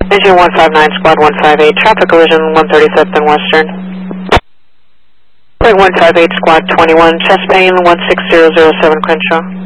Engine 159, Squad 158, traffic collision 137th and Western. Point 158, Squad 21, chest pain 16007 Crenshaw.